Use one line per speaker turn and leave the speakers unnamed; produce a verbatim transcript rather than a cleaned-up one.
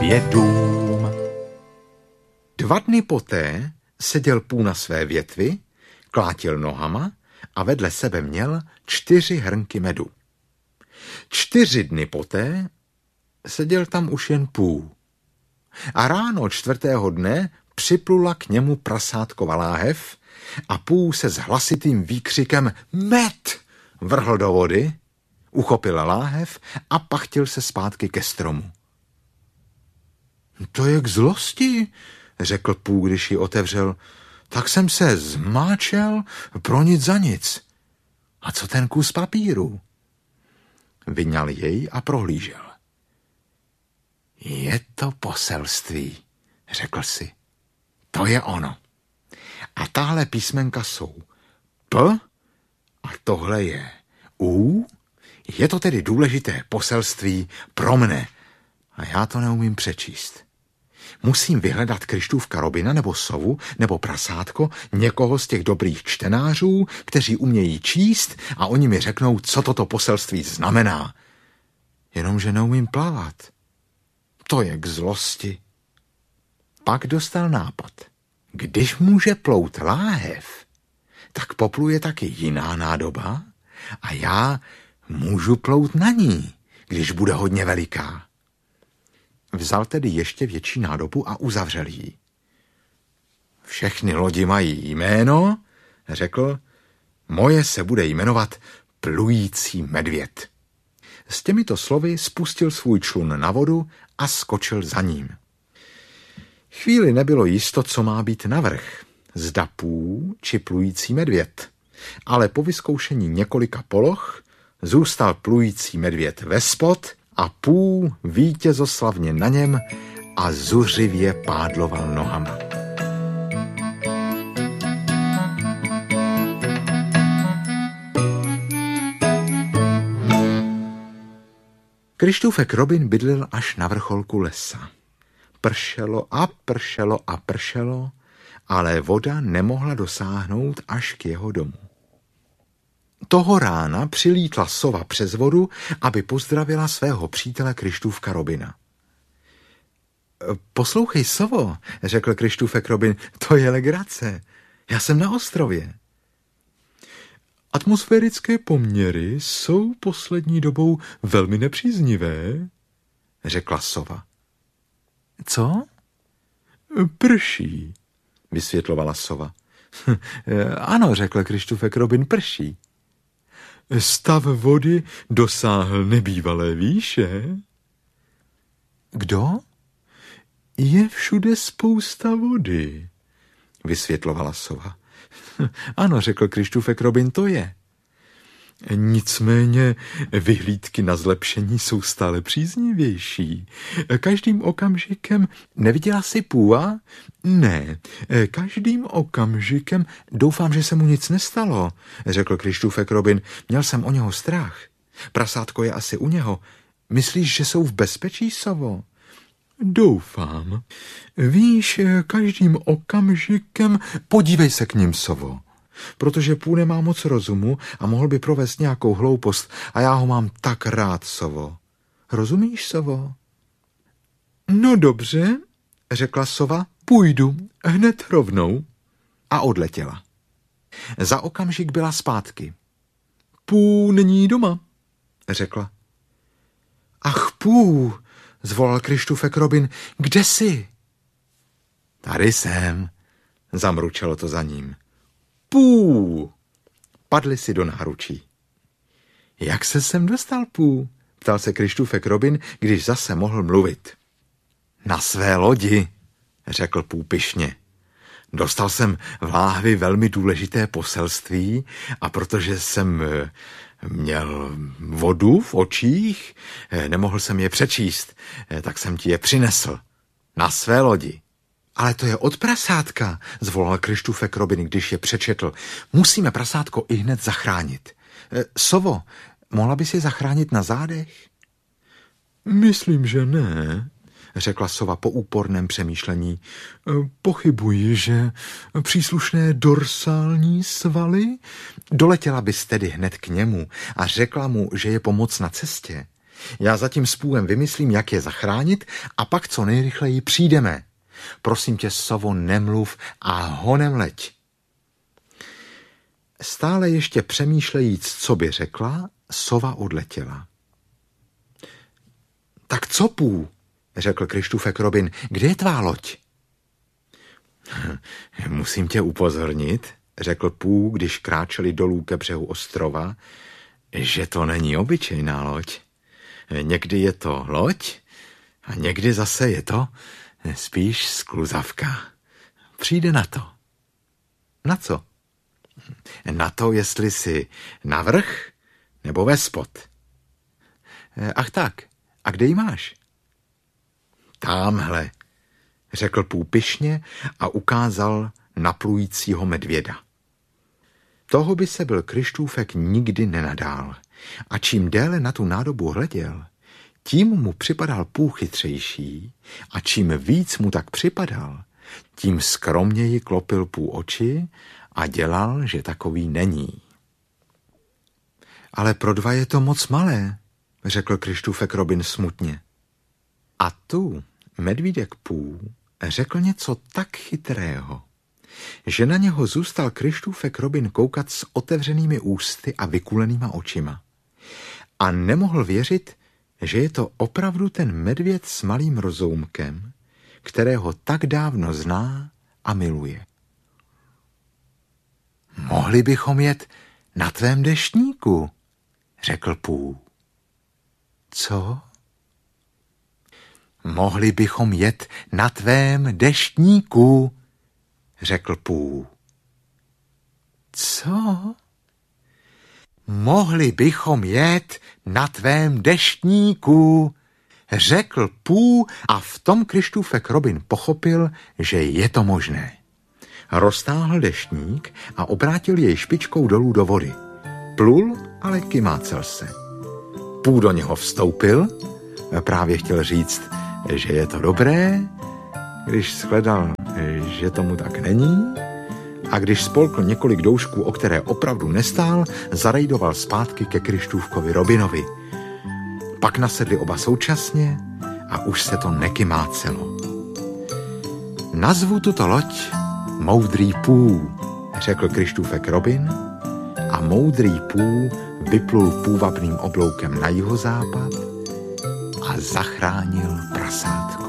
Vědům. Dva dny poté seděl Pů na své větvi, klátil nohama a vedle sebe měl čtyři hrnky medu. Čtyři dny poté seděl tam už jen Pů. A ráno čtvrtého dne připlula k němu prasátkova láhev a Pů se s hlasitým výkřikem med vrhl do vody, uchopil láhev a pachtil se zpátky ke stromu. To je k zlosti, řekl Pů, když ji otevřel. Tak jsem se zmáčel pro nic za nic. A co ten kus papíru? Vyňal jej a prohlížel. Je to poselství, řekl si. To je ono. A tahle písmenka jsou P a tohle je U. Je to tedy důležité poselství pro mne. A já to neumím přečíst. Musím vyhledat Kryštůvka Robina nebo sovu nebo prasátko, někoho z těch dobrých čtenářů, kteří umějí číst a oni mi řeknou, co toto poselství znamená. Jenomže neumím plavat. To je k zlosti. Pak dostal nápad. Když může plout láhev, tak popluje taky jiná nádoba a já můžu plout na ní, když bude hodně veliká. Vzal tedy ještě větší nádobu a uzavřel ji. Všechny lodi mají jméno, řekl, moje se bude jmenovat Plující medvěd. S těmito slovy spustil svůj člun na vodu a skočil za ním. Chvíli nebylo jisto, co má být navrch, zda Pů či Plující medvěd, ale po vyzkoušení několika poloh zůstal Plující medvěd vespod a Pů vítězoslavně na něm a zuřivě pádloval nohama. Kryštůfek Robin bydlel až na vrcholku lesa. Pršelo a pršelo a pršelo, ale voda nemohla dosáhnout až k jeho domu. Toho rána přilítla sova přes vodu, aby pozdravila svého přítele Kryštůvka Robina. Poslouchej, sovo, řekl Kryštůfek Robin, to je legrace. Já jsem na ostrově. Atmosférické poměry jsou poslední dobou velmi nepříznivé, řekla sova. Co? Prší, vysvětlovala sova. Ano, řekl Kryštůfek Robin, prší. Stav vody dosáhl nebývalé výše. Kdo? Je všude spousta vody, vysvětlovala sova. Ano, řekl Kryštůfek Robin, to je. Nicméně vyhlídky na zlepšení jsou stále příznivější. Každým okamžikem neviděla si Půa? Ne, každým okamžikem doufám, že se mu nic nestalo, řekl Kryštůfek Robin. Měl jsem o něho strach. Prasátko je asi u něho. Myslíš, že jsou v bezpečí, sovo? Doufám. Víš, každým okamžikem podívej se k ním, sovo. Protože Pů nemá moc rozumu a mohl by provést nějakou hloupost a já ho mám tak rád, sovo. Rozumíš, sovo? No dobře, řekla sova, půjdu, hned rovnou. A odletěla. Za okamžik byla zpátky. Pů není doma, řekla. Ach, Pů, zvolal Kryštůfek Robin, kde jsi? Tady jsem, zamručelo to za ním. Pů! Padli si do náručí. Jak se sem dostal, Pů? Ptal se Kryštůfek Robin, když zase mohl mluvit. Na své lodi, řekl Pů pyšně. Dostal jsem v láhvi velmi důležité poselství a protože jsem měl vodu v očích, nemohl jsem je přečíst, tak jsem ti je přinesl. Na své lodi. Ale to je od prasátka, zvolal Kryštůfek Robin, když je přečetl. Musíme prasátko ihned zachránit. E, sovo, mohla bys je zachránit na zádech? Myslím, že ne, řekla sova po úporném přemýšlení. E, pochybuji, že příslušné dorsální svaly? Doletěla bys tedy hned k němu a řekla mu, že je pomoc na cestě. Já zatím s Půem vymyslím, jak je zachránit a pak co nejrychleji přijdeme. Prosím tě, sovo, nemluv a honem leď. Stále ještě přemýšlejíc, co by řekla, sova odletěla. Tak co, Pů? Řekl Kryštůfek Robin, kde je tvá loď? Musím tě upozornit, řekl Pů, když kráčeli dolů ke břehu ostrova, že to není obyčejná loď. Někdy je to loď a někdy zase je to spíš skluzavka. Přijde na to. Na co? Na to, jestli si navrch nebo vespod. Ach tak, a kde ji máš? Támhle, řekl Pů pyšně a ukázal na plujícího medvěda. Toho by se byl Kryštůfek nikdy nenadál a čím déle na tu nádobu hleděl, tím mu připadal Pů chytřejší a čím víc mu tak připadal, tím skromněji klopil Pů oči a dělal, že takový není. Ale pro dva je to moc malé, řekl Kryštůfek Robin smutně. A tu medvídek Pů řekl něco tak chytrého, že na něho zůstal Kryštůfek Robin koukat s otevřenými ústy a vykulenýma očima. A nemohl věřit, že je to opravdu ten medvěd s malým rozoumkem, kterého tak dávno zná a miluje. Mohli bychom jet na tvém deštníku, řekl Pů. Co? Mohli bychom jet na tvém deštníku, řekl Pů. Co? Mohli bychom jet na tvém deštníku, řekl Pů a v tom Kryštůfek Robin pochopil, že je to možné. Roztáhl deštník a obrátil jej špičkou dolů do vody. Plul, ale kymácel se. Pů do něho vstoupil, právě chtěl říct, že je to dobré, když shledal, že tomu tak není, a když spolkl několik doušků, o které opravdu nestál, zarejdoval zpátky ke Kryštůfkovi Robinovi. Pak nasedli oba současně a už se to nekymácelo. Nazvu tuto loď Moudrý Pů, řekl Kryštůfek Robin a moudrý Pů vyplul půvabným obloukem na jihozápad a zachránil prasátko.